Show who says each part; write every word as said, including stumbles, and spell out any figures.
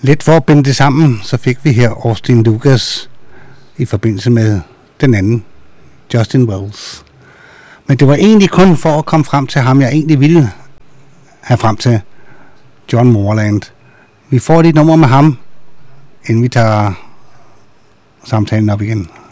Speaker 1: Lidt for at binde det sammen, så fik vi her Austin Lucas i forbindelse med den anden, Justin Wells. Men det var egentlig kun for at komme frem til ham, jeg egentlig ville have frem til, John Moreland. Vi får lidt nummer med ham, inden vi tager samtalen op igen.